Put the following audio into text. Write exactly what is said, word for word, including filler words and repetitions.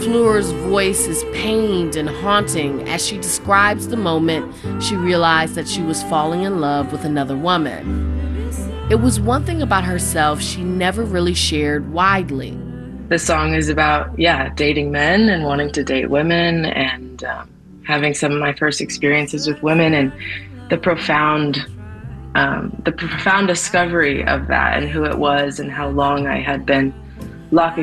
Fleur's voice is pained and haunting as she describes the moment she realized that she was falling in love with another woman. It was one thing about herself she never really shared widely. The song is about, yeah, dating men and wanting to date women and um, having some of my first experiences with women and the profound, um, the profound discovery of that and who it was and how long I had been locking